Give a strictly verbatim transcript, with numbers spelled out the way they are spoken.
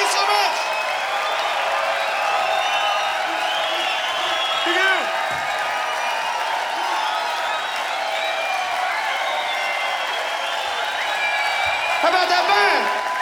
you so much. Thank you. How about that band?